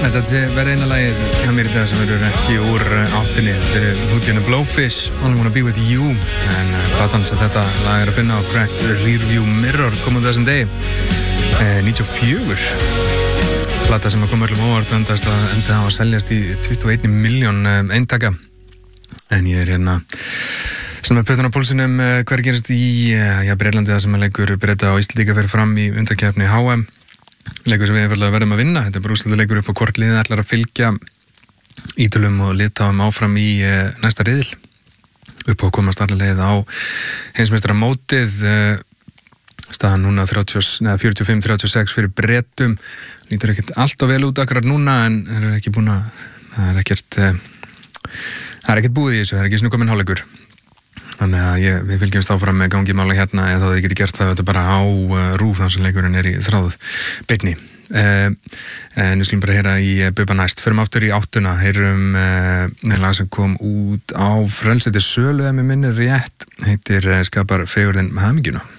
Þetta verði eina lagið hjá mér í dag sem verður ekki úr áttinni. Þetta Hootie and the Blowfish, Only Wanna Be With You. En platan sem þetta lag að finna á Cracked Rearview Mirror kom út þessum degi. 94. Plata sem kom öllum óvart endast að enda á að seljast í 21 miljón eintaka. En ég hérna sem pötun á púlsinum hver gerist í Bretlandi það sem leikur Breta og Íslendinga fer fram í undankeppni HM. Leikur sem við einfallega verðum að vinna. Þetta úrslita leikur upp á hvort liðið ætlar að fylgja Ítölum og Litáum áfram í næsta riðil. Upp á að komast alla leið á heimsmeistaramótið. Staðan núna 45-36 fyrir Bretum. Lítur ekkert alltaf vel út akkurat núna en það er ekki búin að það er ekkert búið í þessu. Það er ekki snúkomin hálfleikur. Þannig að við fylgjumst áfram með gangi mála hérna eða þið getið gert það þetta bara á RÚV þar sem leikurinn í þráð beinni. En við skulum bara heyra í Bubba næst. Förum aftur í áttuna, heyrum lag sem kom út á frelsi til sölu ef mig minnir rétt, heitir Skapar fegurðin með hamingjuna.